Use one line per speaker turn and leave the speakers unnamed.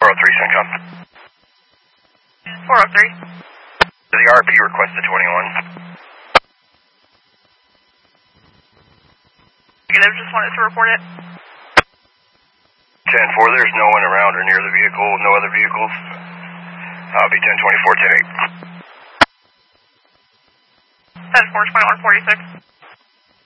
403, CENTCOM.
403.
The RP requested 21.
Negative, just wanted to report it.
10-4, there's no one around or near the vehicle, no other vehicles. I'll be 10-24, 10-8.
10-4, 2146.